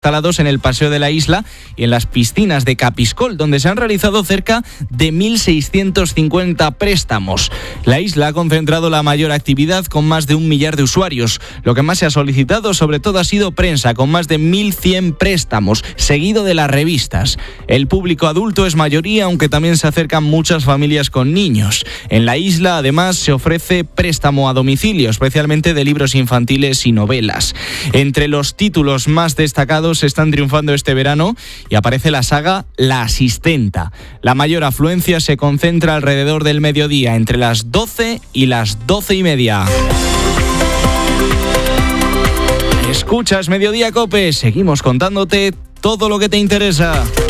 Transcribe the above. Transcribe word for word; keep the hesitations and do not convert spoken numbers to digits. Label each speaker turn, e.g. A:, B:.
A: instalados en el Paseo de la Isla y en las piscinas de Capiscol, donde se han realizado cerca de mil seiscientos cincuenta préstamos. La isla ha concentrado la mayor actividad con más de un millar de usuarios. Lo que más se ha solicitado sobre todo ha sido prensa, con más de mil cien préstamos, seguido de las revistas. El público adulto es mayoría, aunque también se acercan muchas familias con niños. En la isla, además, se ofrece préstamo a domicilio, especialmente de libros infantiles y novelas. Entre los títulos más destacados están triunfando este verano y aparece la saga La Asistenta. La mayor afluencia se concentra alrededor del mediodía, entre las doce y las doce y media. Escuchas Mediodía Cope, seguimos contándote todo lo que te interesa.